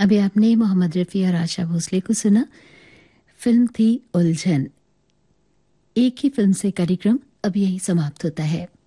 अभी आपने मोहम्मद रफ़ी और आशा भोसले को सुना। फिल्म थी उलझन। एक ही फिल्म से कार्यक्रम अब यही समाप्त होता है।